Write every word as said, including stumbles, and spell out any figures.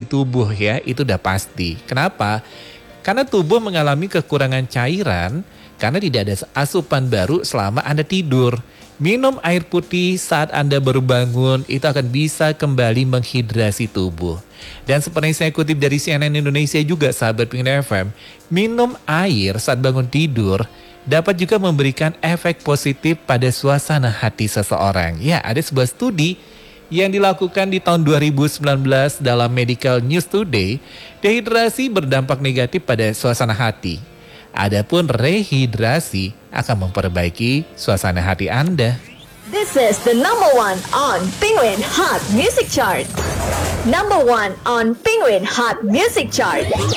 tubuh ya, itu udah pasti. Kenapa? Karena tubuh mengalami kekurangan cairan karena tidak ada asupan baru selama Anda tidur. Minum air putih saat Anda baru bangun itu akan bisa kembali menghidrasi tubuh. Dan seperti saya kutip dari C N N Indonesia juga, sahabat Pengindah F M, minum air saat bangun tidur dapat juga memberikan efek positif pada suasana hati seseorang. Ya, ada sebuah studi yang dilakukan di tahun dua ribu sembilan belas dalam Medical News Today, dehidrasi berdampak negatif pada suasana hati. Adapun rehidrasi akan memperbaiki suasana hati Anda. This is the number one on Penguin Hot Music Chart. Number one on Penguin Hot Music Chart.